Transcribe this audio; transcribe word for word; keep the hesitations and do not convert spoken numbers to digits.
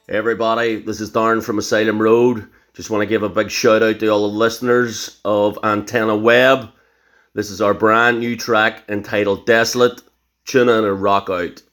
Hey everybody, this is Darren from Asylum Road. Just want to give a big shout out to all the listeners of Antenna Web. This is our brand new track entitled Desolate. Tune in and rock out.